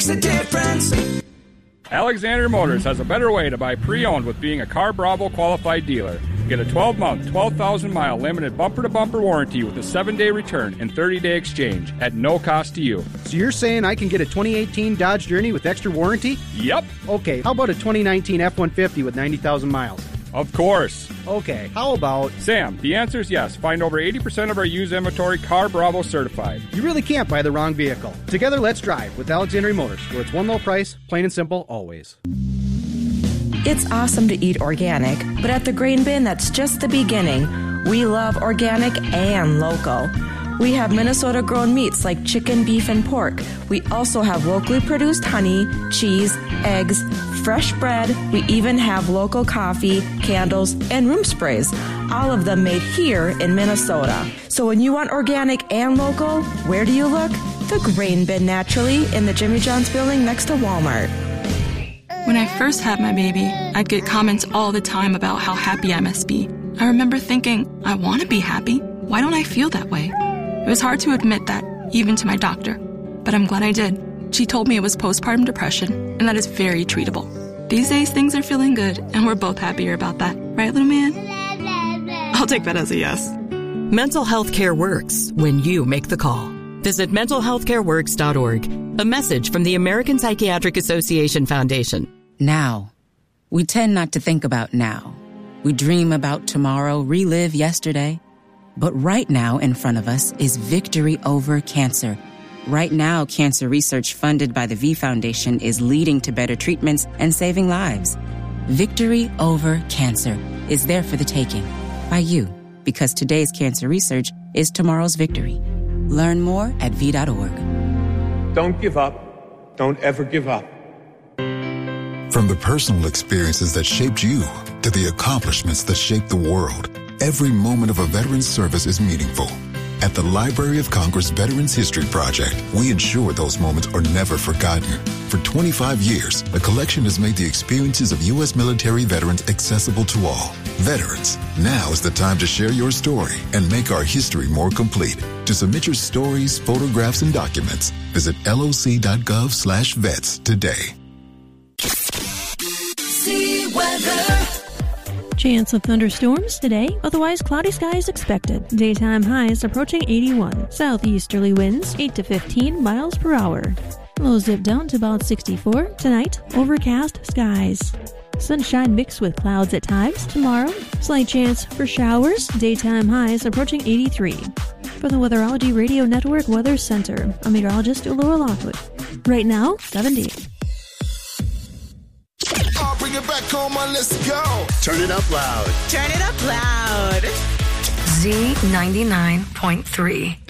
makes a difference. Alexander Motors has a better way to buy pre-owned with being a Car Bravo qualified dealer. Get a 12-month, 12,000-mile limited bumper-to-bumper warranty with a 7-day return and 30-day exchange at no cost to you. So you're saying I can get a 2018 Dodge Journey with extra warranty? Yep. Okay, how about a 2019 F-150 with 90,000 miles? Of course. Okay, how about... Sam, the answer is yes. Find over 80% of our used inventory Car Bravo certified. You really can't buy the wrong vehicle. Together, let's drive with Alexander Motors, where it's one low price, plain and simple, always. It's awesome to eat organic, but at the Grain Bin, that's just the beginning. We love organic and local. We have Minnesota-grown meats like chicken, beef, and pork. We also have locally produced honey, cheese, eggs, fresh bread. We even have local coffee, candles, and room sprays. All of them made here in Minnesota. So when you want organic and local, where do you look? The Grain Bin, naturally, in the Jimmy John's building next to Walmart. When I first had my baby, I'd get comments all the time about how happy I must be. I remember thinking, I want to be happy. Why don't I feel that way? It was hard to admit that, even to my doctor. But I'm glad I did. She told me it was postpartum depression, and that is very treatable. These days, things are feeling good, and we're both happier about that. Right, little man? I'll take that as a yes. Mental health care works when you make the call. Visit mentalhealthcareworks.org. A message from the American Psychiatric Association Foundation. Now. We tend not to think about now. We dream about tomorrow, relive yesterday. But right now in front of us is victory over cancer. Right now, cancer research funded by the V Foundation is leading to better treatments and saving lives. Victory over cancer is there for the taking by you, because today's cancer research is tomorrow's victory. Learn more at v.org. Don't give up. Don't ever give up. From the personal experiences that shaped you to the accomplishments that shaped the world, every moment of a veteran's service is meaningful. At the Library of Congress Veterans History Project, we ensure those moments are never forgotten. For 25 years, the collection has made the experiences of U.S. military veterans accessible to all. Veterans, now is the time to share your story and make our history more complete. To submit your stories, photographs, and documents, visit loc.gov/vets today. See weather. Chance of thunderstorms today, otherwise cloudy skies expected. Daytime highs approaching 81. Southeasterly winds 8 to 15 miles per hour. Lows dip down to about 64. Tonight, overcast skies. Sunshine mixed with clouds at times. Tomorrow, slight chance for showers. Daytime highs approaching 83. For the Weatherology Radio Network Weather Center, I'm meteorologist Laura Lockwood. Right now, 70. Bring it back home on, let's go. Turn it up loud. Turn it up loud. Z99.3.